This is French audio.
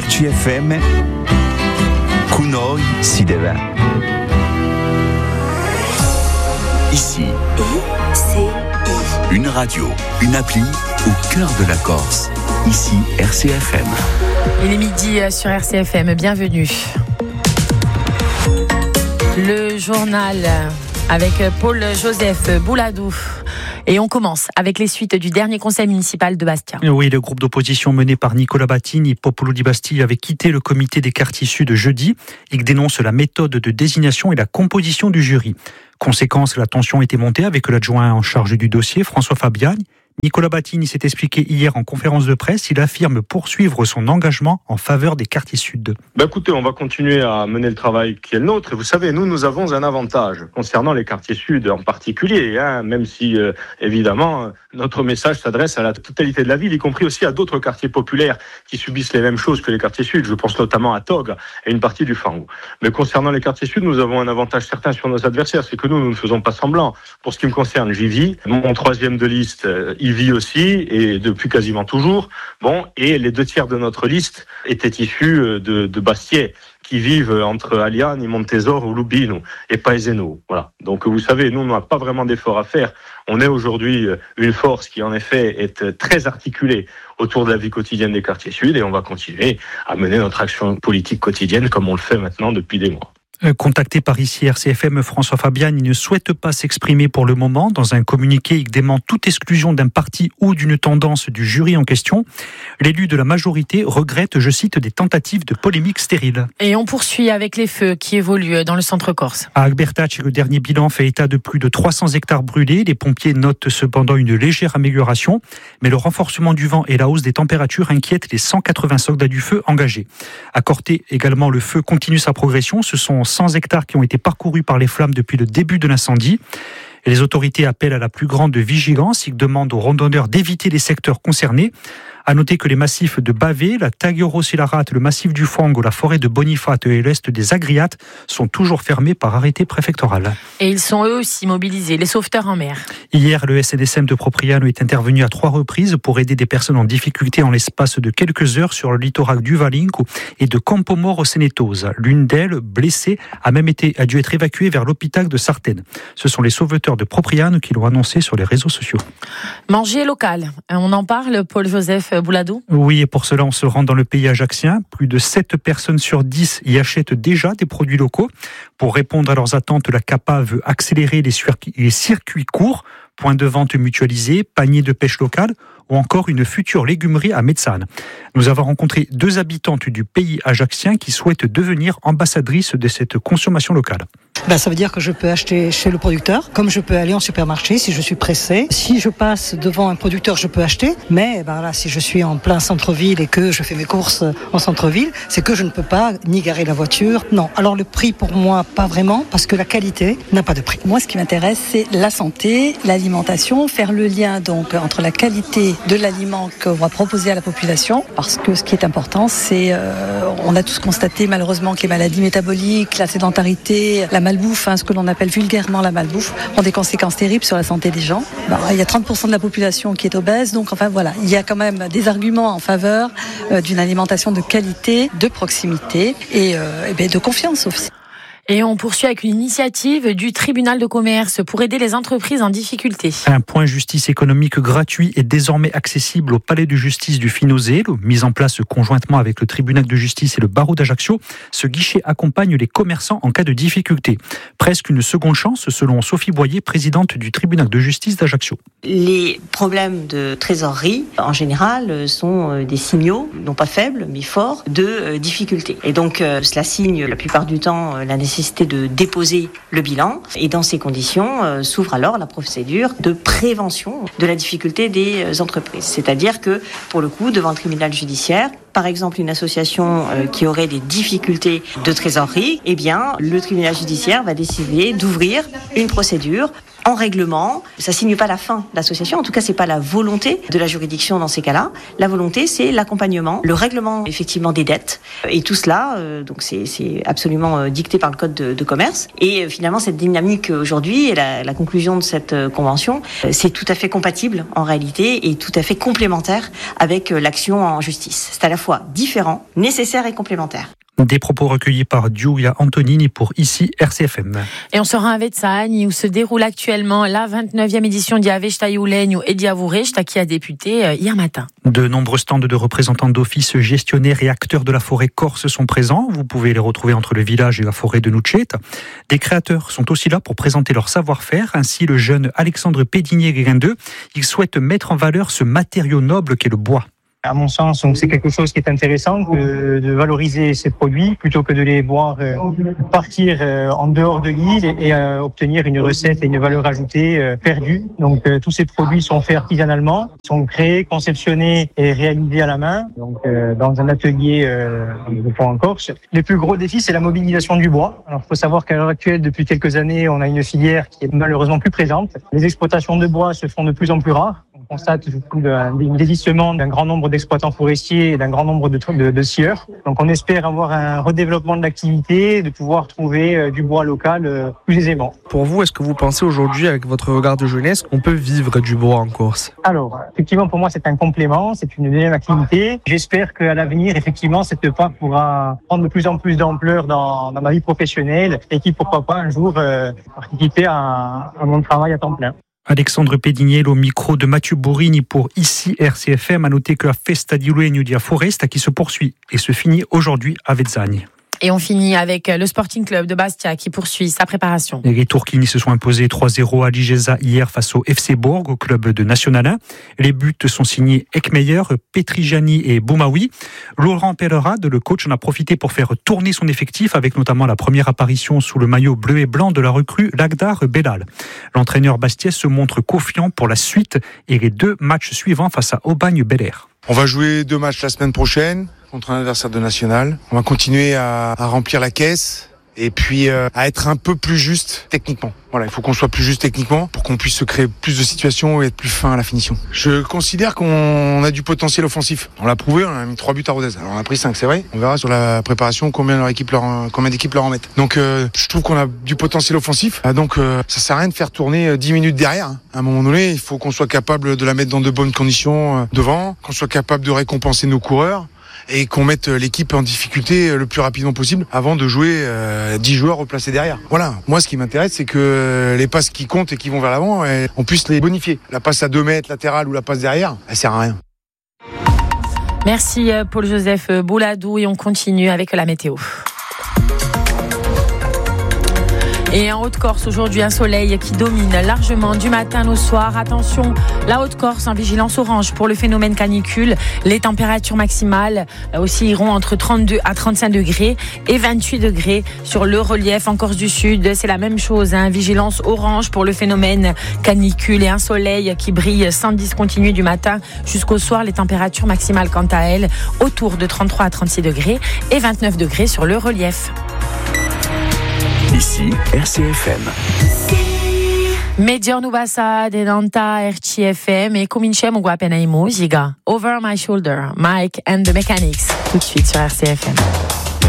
RCFM, con noi si deve. Ici, une radio, une appli au cœur de la Corse. Ici, RCFM. Il est midi sur RCFM, bienvenue. Le journal avec Paul-Joseph Bouladou. Et on commence avec les suites du dernier conseil municipal de Bastia. Oui, le groupe d'opposition mené par Nicolas Battini, Popolo di Bastia, avait quitté le comité des quartiers sud jeudi. Il dénonce la méthode de désignation et la composition du jury. Conséquence, la tension était montée avec l'adjoint en charge du dossier, François Fabiani. Nicolas Battini s'est expliqué hier en conférence de presse. Il affirme poursuivre son engagement en faveur des quartiers sud. Écoutez, on va continuer à mener le travail qui est le nôtre. Et vous savez, nous avons un avantage concernant les quartiers sud en particulier, même si, évidemment, notre message s'adresse à la totalité de la ville, y compris aussi à d'autres quartiers populaires qui subissent les mêmes choses que les quartiers sud. Je pense notamment à Tog et une partie du Fangou. Mais concernant les quartiers sud, nous avons un avantage certain sur nos adversaires, c'est que nous ne faisons pas semblant. Pour ce qui me concerne, j'y vis. Mon troisième de liste y vit aussi, et depuis quasiment toujours. Et les 2/3 de notre liste étaient issus de Bastiais, qui vivent entre Aliane, Montesor ou Lubino, et Paeseno. Voilà. Donc vous savez, nous, on n'a pas vraiment d'effort à faire. On est aujourd'hui une force qui, en effet, est très articulée autour de la vie quotidienne des quartiers sud, et on va continuer à mener notre action politique quotidienne comme on le fait maintenant depuis des mois. Contacté par ici RCFM, François Fabiani ne souhaite pas s'exprimer pour le moment. Dans un communiqué, il dément toute exclusion d'un parti ou d'une tendance du jury en question. L'élu de la majorité regrette, je cite, des tentatives de polémique stérile. Et on poursuit avec les feux qui évoluent dans le centre corse. À Agbertac, le dernier bilan fait état de plus de 300 hectares brûlés. Les pompiers notent cependant une légère amélioration, mais le renforcement du vent et la hausse des températures inquiètent les 180 soldats du feu engagés. À Corté également, le feu continue sa progression. Ce sont 100 hectares qui ont été parcourus par les flammes depuis le début de l'incendie. Et les autorités appellent à la plus grande vigilance. Ils demandent aux randonneurs d'éviter les secteurs concernés. À noter que les massifs de Bavé, la Taglioro-Silarate, le massif du Fango, la forêt de Bonifate et l'est des Agriates sont toujours fermés par arrêté préfectoral. Et ils sont eux aussi mobilisés, les sauveteurs en mer. Hier, le SNSM de Propriano est intervenu à 3 reprises pour aider des personnes en difficulté en l'espace de quelques heures sur le littoral du Valinco et de Campomoro Senetosa. L'une d'elles, blessée, a dû être évacuée vers l'hôpital de Sartène. Ce sont les sauveteurs de Propriano qui l'ont annoncé sur les réseaux sociaux. Manger local, on en parle, Paul-Joseph Bouladou? Oui, et pour cela, on se rend dans le pays ajaccien. Plus de 7 personnes sur 10 y achètent déjà des produits locaux. Pour répondre à leurs attentes, la CAPA veut accélérer les circuits courts, points de vente mutualisés, paniers de pêche locale ou encore une future légumerie à Mezzane. Nous avons rencontré 2 habitantes du pays ajaccien qui souhaitent devenir ambassadrices de cette consommation locale. Ça veut dire que je peux acheter chez le producteur, comme je peux aller en supermarché si je suis pressé. Si je passe devant un producteur, je peux acheter. Mais si je suis en plein centre-ville et que je fais mes courses en centre-ville, c'est que je ne peux pas ni garer la voiture. Non. Alors le prix pour moi, pas vraiment, parce que la qualité n'a pas de prix. Moi, ce qui m'intéresse, c'est la santé, l'alimentation, faire le lien donc entre la qualité de l'aliment qu'on va proposer à la population. Parce que ce qui est important, c'est, on a tous constaté malheureusement que les maladies métaboliques, la sédentarité, la malbouffe, ce que l'on appelle vulgairement la malbouffe, ont des conséquences terribles sur la santé des gens. Il y a 30% de la population qui est obèse, donc il y a quand même des arguments en faveur d'une alimentation de qualité, de proximité et de confiance aussi. Et on poursuit avec une initiative du tribunal de commerce pour aider les entreprises en difficulté. Un point justice économique gratuit est désormais accessible au palais de justice du Finozé, mis en place conjointement avec le tribunal de justice et le barreau d'Ajaccio. Ce guichet accompagne les commerçants en cas de difficulté. Presque une seconde chance, selon Sophie Boyer, présidente du tribunal de justice d'Ajaccio. Les problèmes de trésorerie, en général, sont des signaux, non pas faibles, mais forts, de difficultés. Et donc, cela signe la plupart du temps la nécessité de déposer le bilan. Et dans ces conditions, s'ouvre alors la procédure de prévention de la difficulté des entreprises. C'est-à-dire que, pour le coup, devant le tribunal judiciaire, par exemple une association qui aurait des difficultés de trésorerie, le tribunal judiciaire va décider d'ouvrir une procédure en règlement. Ça signe pas la fin de l'association, en tout cas c'est pas la volonté de la juridiction dans ces cas-là. La volonté, c'est l'accompagnement, le règlement effectivement des dettes, et tout cela donc c'est absolument dicté par le code de commerce. Et finalement cette dynamique aujourd'hui et la conclusion de cette convention, c'est tout à fait compatible en réalité et tout à fait complémentaire avec l'action en justice. C'est à la fois différents, nécessaires et complémentaires. Des propos recueillis par Giulia Antonini pour ici RCFM. Et on se rend à Vetsagne où se déroule actuellement la 29e édition d'Iaveshta Iulegnu et d'Iavureshta qui a débuté hier matin. De nombreux stands de représentants d'office, gestionnaires et acteurs de la forêt corse sont présents. Vous pouvez les retrouver entre le village et la forêt de Nuceta. Des créateurs sont aussi là pour présenter leur savoir-faire. Ainsi, le jeune Alexandre Pédigné-Guéguindeux, il souhaite mettre en valeur ce matériau noble qu'est le bois. À mon sens, donc c'est quelque chose qui est intéressant de valoriser ces produits plutôt que de les voir partir en dehors de l'île et obtenir une recette et une valeur ajoutée perdue. Donc tous ces produits sont faits artisanalement, sont créés, conceptionnés et réalisés à la main, donc dans un atelier de bois en Corse. Le plus gros défi, c'est la mobilisation du bois. Alors il faut savoir qu'à l'heure actuelle, depuis quelques années, on a une filière qui est malheureusement plus présente. Les exploitations de bois se font de plus en plus rares. On constate un désistement d'un grand nombre d'exploitants forestiers et d'un grand nombre de scieurs. Donc on espère avoir un redéveloppement de l'activité, de pouvoir trouver du bois local plus aisément. Pour vous, est-ce que vous pensez aujourd'hui, avec votre regard de jeunesse, qu'on peut vivre du bois en Corse ? Alors, effectivement, pour moi, c'est un complément, c'est une deuxième activité. J'espère qu'à l'avenir, effectivement, cette part pourra prendre de plus en plus d'ampleur dans ma vie professionnelle et qui, pourquoi pas, un jour, participer à mon travail à temps plein. Alexandre Pédigné, au micro de Mathieu Bourrini pour ici RCFM. A noter que la Festa di Iulegnu di Foresta qui se poursuit et se finit aujourd'hui à Vetsagne. Et on finit avec le Sporting Club de Bastia qui poursuit sa préparation. Les Turchini se sont imposés 3-0 à Ligeza hier face au FC Bourg, au club de National 1. Les buts sont signés Ekmeyer, Petrigiani et Boumaoui. Laurent Pellerade, le coach, en a profité pour faire tourner son effectif avec notamment la première apparition sous le maillot bleu et blanc de la recrue Lagdar Belal. L'entraîneur Bastiais se montre confiant pour la suite et les 2 matchs suivants face à Aubagne-Bel-Air. On va jouer 2 matchs la semaine prochaine contre un adversaire de National. On va continuer à remplir la caisse et puis à être un peu plus juste techniquement. Voilà, il faut qu'on soit plus juste techniquement pour qu'on puisse se créer plus de situations et être plus fin à la finition. Je considère qu'on a du potentiel offensif. On l'a prouvé, on a mis 3 buts à Rodez. Alors on a pris 5, c'est vrai. On verra sur la préparation combien d'équipes leur en mettent. Donc je trouve qu'on a du potentiel offensif. Donc ça sert à rien de faire tourner 10 minutes derrière. À un moment donné, il faut qu'on soit capable de la mettre dans de bonnes conditions devant, qu'on soit capable de récompenser nos coureurs et qu'on mette l'équipe en difficulté le plus rapidement possible avant de jouer 10 joueurs replacés derrière. Voilà, moi ce qui m'intéresse, c'est que les passes qui comptent et qui vont vers l'avant, on puisse les bonifier. La passe à 2 mètres latérale ou la passe derrière, elle sert à rien. Merci Paul-Joseph Bouladou et on continue avec la météo. Et en Haute-Corse, aujourd'hui, un soleil qui domine largement du matin au soir. Attention, la Haute-Corse en vigilance orange pour le phénomène canicule. Les températures maximales aussi iront entre 32 à 35 degrés et 28 degrés sur le relief en Corse du Sud. C'est la même chose, vigilance orange pour le phénomène canicule et un soleil qui brille sans discontinuer du matin jusqu'au soir. Les températures maximales, quant à elles, autour de 33 à 36 degrés et 29 degrés sur le relief. Ici, RCFM. Medior Nubasa de Nanta RCFM et cominciamo con appena in musica. Over My Shoulder, Mike and the Mechanics, tout de suite sur RCFM.